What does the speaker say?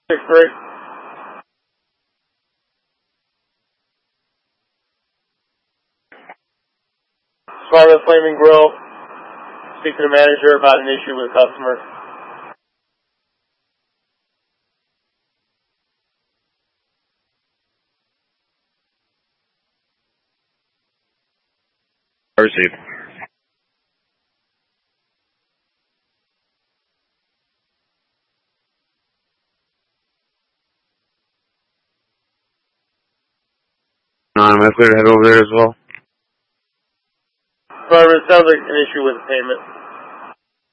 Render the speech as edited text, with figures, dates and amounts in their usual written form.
6-3. Smart Flaming Grill. Speak to the manager about an issue with a customer. Received. Am I clear to head over there as well? However, it sounds like an issue with the payment.